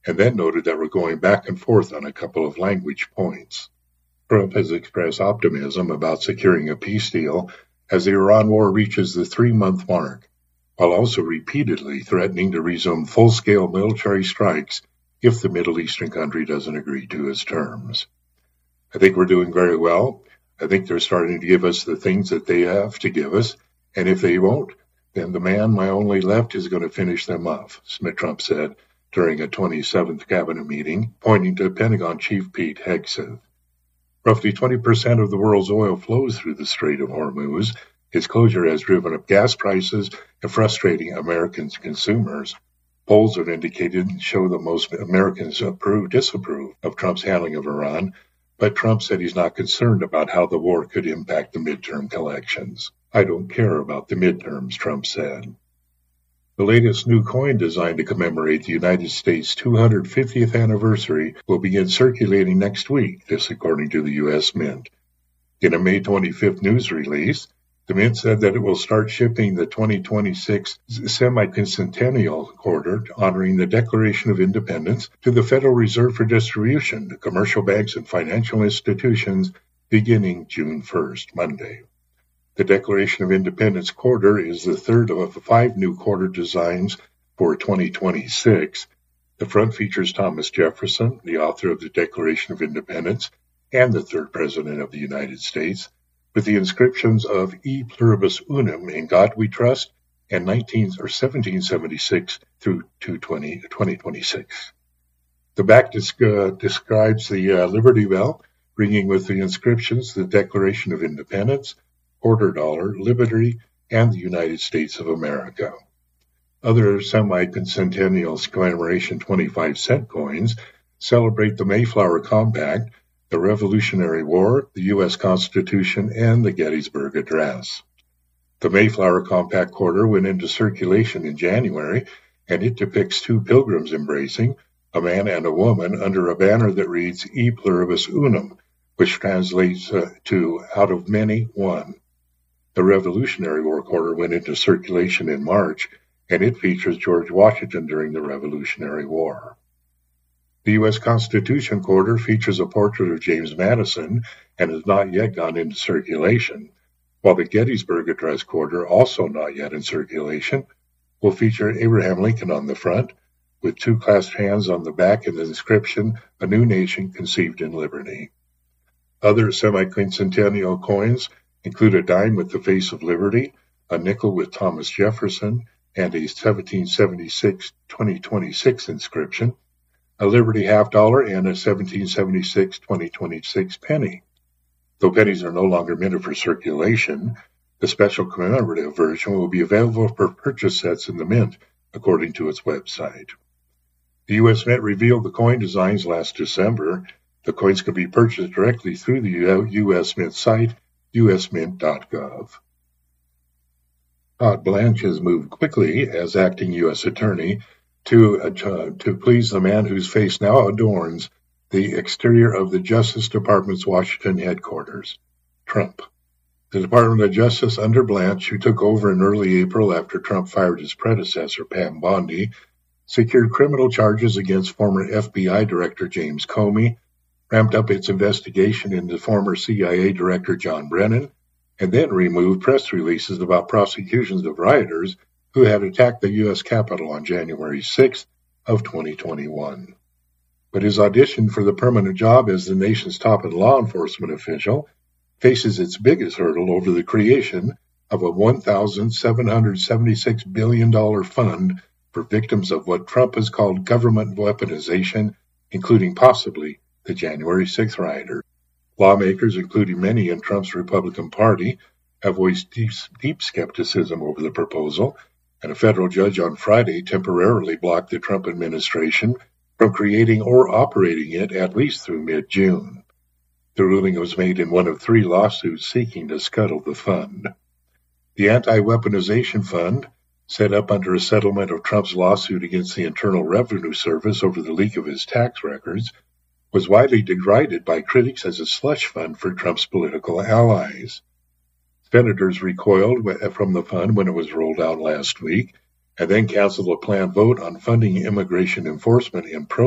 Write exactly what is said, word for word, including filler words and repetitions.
and then noted that we're going back and forth on a couple of language points. Trump has expressed optimism about securing a peace deal as the Iran war reaches the three-month mark, while also repeatedly threatening to resume full-scale military strikes if the Middle Eastern country doesn't agree to his terms. I think we're doing very well. I think they're starting to give us the things that they have to give us, and if they won't, then the man my only left is going to finish them off, Smith Trump said during a twenty-seventh cabinet meeting, pointing to Pentagon Chief Pete Hegseth. Roughly twenty percent of the world's oil flows through the Strait of Hormuz. Its closure has driven up gas prices and frustrating American consumers. Polls have indicated and show that most Americans approve, disapprove of Trump's handling of Iran, but Trump said he's not concerned about how the war could impact the midterm elections. I don't care about the midterms, Trump said. The latest new coin designed to commemorate the United States' two hundred fiftieth anniversary will begin circulating next week, this according to the U S Mint. In a May twenty-fifth news release, the Mint said that it will start shipping the twenty twenty-six semi-centennial quarter honoring the Declaration of Independence to the Federal Reserve for distribution to commercial banks and financial institutions beginning June first, Monday. The Declaration of Independence quarter is the third of five new quarter designs for twenty twenty-six. The front features Thomas Jefferson, the author of the Declaration of Independence and the third President of the United States, with the inscriptions of E Pluribus Unum, in God We Trust, and nineteen or seventeen seventy-six through twenty twenty-six. The back disc, uh, describes the uh, Liberty Bell, ringing with the inscriptions, the Declaration of Independence, Quarter Dollar, Liberty, and the United States of America. Other semi-centennial commemoration twenty-five cent coins celebrate the Mayflower Compact, the Revolutionary War, the U S Constitution, and the Gettysburg Address. The Mayflower Compact quarter went into circulation in January, and it depicts two pilgrims embracing, a man and a woman, under a banner that reads E Pluribus Unum, which translates uh, to out of many, one. The Revolutionary War quarter went into circulation in March, and it features George Washington during the Revolutionary War. The U S Constitution quarter features a portrait of James Madison and has not yet gone into circulation, while the Gettysburg Address quarter, also not yet in circulation, will feature Abraham Lincoln on the front, with two clasped hands on the back and the inscription, A New Nation Conceived in Liberty. Other semi-quincentennial coins include a dime with the face of liberty, a nickel with Thomas Jefferson, and a seventeen seventy-six twenty twenty-six inscription, a Liberty half dollar, and a seventeen seventy-six twenty twenty-six penny. Though pennies are no longer minted for circulation, the special commemorative version will be available for purchase sets in the Mint, according to its website. The U S Mint revealed the coin designs last December. The coins can be purchased directly through the U S Mint site, U S mint dot gov. Todd Blanche has moved quickly as acting U S Attorney to, uh, to please the man whose face now adorns the exterior of the Justice Department's Washington headquarters, Trump. The Department of Justice under Blanche, who took over in early April after Trump fired his predecessor, Pam Bondi, secured criminal charges against former F B I Director James Comey, ramped up its investigation into former C I A Director John Brennan, and then removed press releases about prosecutions of rioters who had attacked the U S Capitol on January sixth of twenty twenty-one. But his audition for the permanent job as the nation's top law enforcement official faces its biggest hurdle over the creation of a one thousand seven hundred seventy-six billion dollars fund for victims of what Trump has called government weaponization, including possibly the January sixth rioters. Lawmakers, including many in Trump's Republican Party, have voiced deep, deep skepticism over the proposal, and a federal judge on Friday temporarily blocked the Trump administration from creating or operating it at least through mid-June. The ruling was made in one of three lawsuits seeking to scuttle the fund. The Anti-Weaponization Fund, set up under a settlement of Trump's lawsuit against the Internal Revenue Service over the leak of his tax records, was widely derided by critics as a slush fund for Trump's political allies. Senators recoiled from the fund when it was rolled out last week, and then canceled a planned vote on funding immigration enforcement in protest